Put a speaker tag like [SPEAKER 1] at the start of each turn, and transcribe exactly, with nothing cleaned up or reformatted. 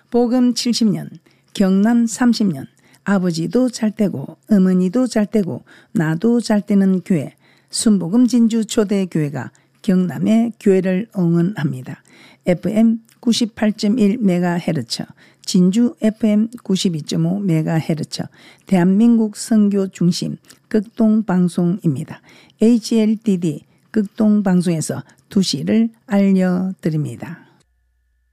[SPEAKER 1] 복음 칠십 년, 경남 삼십 년, 아버지도 잘 되고 어머니도 잘 되고 나도 잘 되는 교회 순복음 진주 초대교회가 경남의 교회를 응원합니다. 에프엠 구십팔 점 일 메가헤르츠, 진주 에프엠 구십이 점 오 메가헤르츠, 대한민국 선교 중심 극동방송입니다. 에이치엘디디 극동방송에서 두 시를 알려드립니다.